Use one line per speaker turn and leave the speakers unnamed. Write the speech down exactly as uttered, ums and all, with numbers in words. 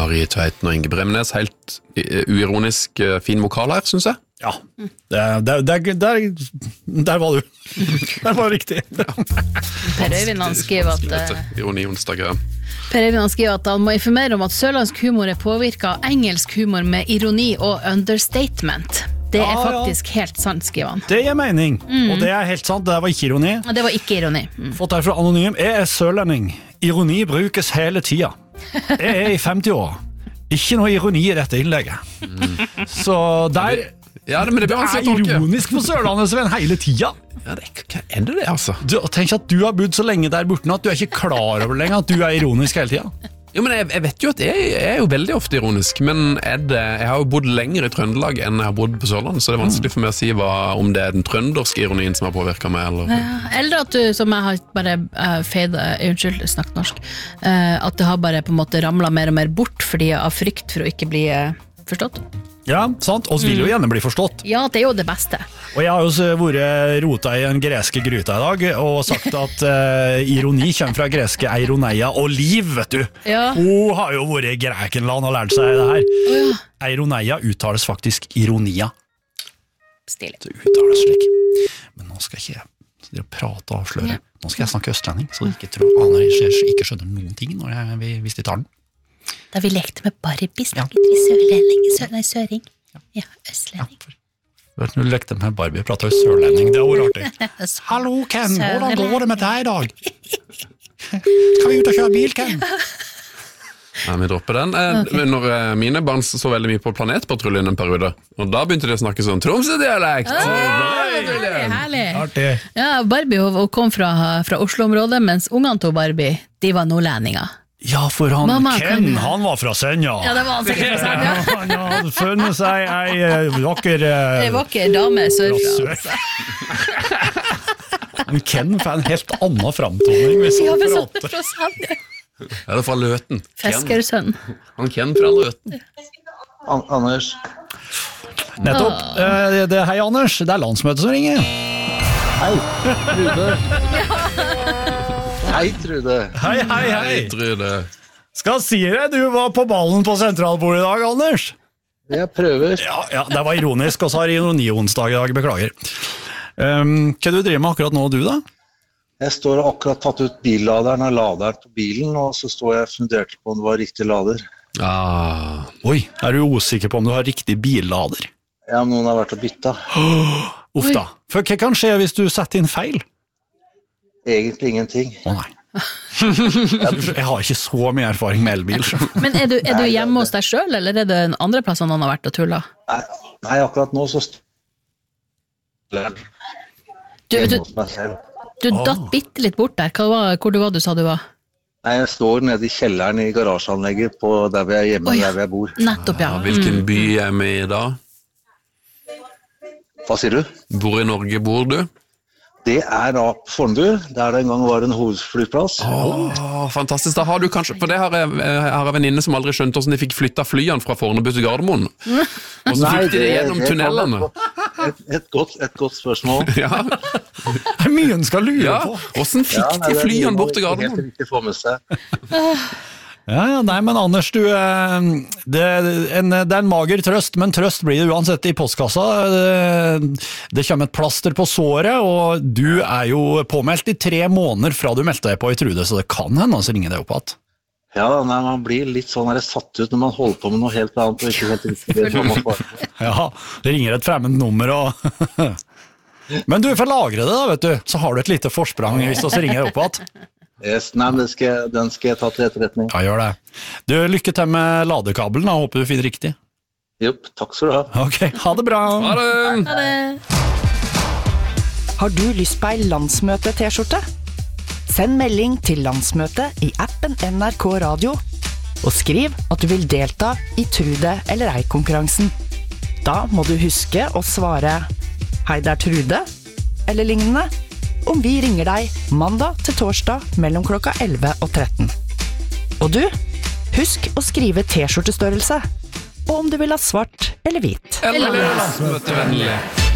Kari Tveiten og Inge Bremnes. Helt uironisk fin vokal her, synes jeg.
Ja, der, der, der, der, der var du. Der var det riktig.
Per Øyvind han skriver at
Ironi onsdag, ja.
Per Øyvind han skriver at han må informere om at sørlandsk humor er påvirket av engelsk humor med ironi og understatement. Det er
ja,
faktisk ja. helt sant, skriver han.
Det gir mening, mm. og det er helt sant, det var ikke ironi.
Det var ikke ironi. Mm.
Fått her fra Anonym, jeg er sørlending. Ironi brukes hele tida. Jeg er i femti år. Ikke noe ironi i dette innlegget. Mm. Så der...
Ja, det, men det,
det er ironisk på Sørlandet, Sven, hele tida.
Ja, det er, er det det, altså?
Du, tenk at du har bodd så lenge der borte at du er ikke klar over lenger at du er ironisk hele tida.
Jo, men jeg, jeg vet jo at jeg, jeg er jo veldig ofte ironisk, men er det, jeg har jo bodd lenger i Trøndelag enn jeg har bodd på Sørlandet, så det er vanskelig for meg å si hva, om det er den trønderske ironien som har påvirket meg, eller...
Ja, eller at du, som jeg har bare uh, feid, uh, unnskyld, snakket norsk, uh, at det har bare på en måte ramlet mer og mer bort fordi av frykt for å ikke bli uh, forstått.
Ja, sant. Oss vil jo gjerne bli forstått.
Ja, det er jo det beste.
Og jeg har jo vært rota i en greske gryta i dag, og sagt at uh, ironi kommer fra greske Eironeia og Liv, vet du. Ja. Hun har jo vært i Grekenland og lært seg det her. Oh, ja. Eironeia uttales faktisk ironia.
Stilig.
Det uttales slik. Men nå skal ikke jeg prate og avsløre. Ja. Nå skal jeg snakke østlending, så de ikke, tror, aner, ikke skjønner noen ting når jeg, hvis de tar den.
Da vi lekte med Barbie, snakket vi sørlending, sø, nei, søring. Ja, ja østlending.
Ja, når du lekte med Barbie, pratet vi sørlending, det var artig. Hallo, Ken, hvordan går det med deg i dag? Kan vi ut og kjøre bil, Ken?
Ja, vi dropper den. Okay. Når mine barn så veldig mye på Planetpatruljen en periode, og da begynte de å snakke sånn Tromsø-dialekt.
Ah, herlig, herlig. Artig. Ja, Barbie hun kom fra, fra Oslo-området, mens ungene til Barbie, de var nordlendinger.
Ja, for han Mamma, Ken, kan... han var fra Senja.
Ja, det var han sikkert fra Senja.
Han hadde funnet seg ei vakker...
Ei vakker dame sørfra.
Men Ken får en helt annen framtoning hvis han
ja,
prater.
Fra Senja.
Ja, det er fra Løten.
Feskersønn.
Han Ken fra Løten.
An Anders.
Nettopp. Ah. Det, hei, Anders. Det er landsmøtet som ringer.
Hei, Trude. Hei, Trude.
Hei, hei, hei.
Hei, Trude.
Skal si deg, du var på ballen på sentralbordet i dag, Anders.
Jeg prøver.
Ja, ja, det var ironisk, og så har ironi-onsdag i dag, beklager. Um, hva du driver med akkurat nå, du da?
Jeg står og akkurat tatt ut billaderen av laderen på bilen, og så står jeg og funderte på om det var riktig lader.
Ah.
Oi, er du usikker på om du har riktig billader?
Ja, men noen har vært og bytta.
Oh, uff da. For hva kan skje hvis du setter inn feil?
Egentlig ingenting.
Å oh, nei. Jeg har ikke så mye erfaring med elbil.
Men er du, er du hjemme hos deg selv, eller er det en andre plass han har vært og tullet?
Nei, nei, akkurat nå så står
du, du, du datt bitte litt bort der. Hva var, hvor du var du sa du var?
Nei, jeg står nede i kjelleren i garasjeanlegget på der vi er hjemme, oh, ja. Der vi bor.
Nettopp, ja.
Ja, hvilken by er vi i da?
Hva sier du?
Hvor i Norge bor du?
Det er da på Fornebu, der det en gang var en hovedflyplass.
Åh, fantastisk. Da har du kanskje, for det har jeg, jeg har en venninne som aldri skjønte hvordan de fikk flyttet flyene fra Fornebu til Gardermoen. Og så fikk de det gjennom tunnelene.
Et, et, godt, et godt spørsmål.
Ja.
Det er mye en skal lure
ja.
på.
Hvordan fikk ja, nei, de flyene bort til Gardermoen?
Helt riktig få med seg.
Ja, ja, nei, men Anders, du, det, en, det er en mager trøst, men trøst blir det uansett i postkassa. Det, det kommer et plaster på såret, og du er jo påmeldt i tre måneder fra du meldte deg på i Trude, så det kan hende så ringer det opp at.
Ja, nei, man blir litt sånn her satt ut når man holder på med noe helt annet, og ikke helt riktig.
Ja, det ringer et fremmed nummer, og... Men du får lagre det da, vet du, så har du et lite forsprang hvis du ringer opp at.
Yes, nei, den skal, jeg, den skal jeg ta til etterretning.
Ja, gjør det. Du, lykke til med ladekabelen, da. Håper du finner riktig.
Jo, takk skal du ha.
Ok, ha det bra.
Ha det.
Ha det.
Har du lyst på ei landsmøte-t-skjorte? Send melding til landsmøtet i appen N R K Radio, og skriv at du vil delta i Trude eller ei-konkurransen. Da må du huske å svare «Hei, det er Trude», eller lignende, om vi ringer deg mandag til torsdag mellom klokka elleve og tretten. Og du, husk å skrive t-skjortestørrelse, og om du vil ha svart eller hvit.
Eller landsmøtevennlig.